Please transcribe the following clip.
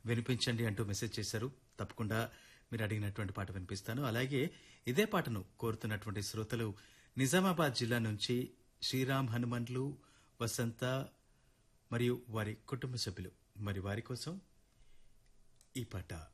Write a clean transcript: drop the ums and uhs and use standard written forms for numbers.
వినిపించండి అంటూ మెసేజ్ చేశారు. తప్పకుండా మీరు అడిగినటువంటి పాట వినిపిస్తాను. అలాగే ఇదే పాటను కోరుతున్నటువంటి శ్రోతలు నిజామాబాద్ జిల్లా నుంచి శ్రీరామ్ హనుమండ్లు, వసంత మరియు వారి కుటుంబ సభ్యులు. మరి వారి కోసం ఈ పాట.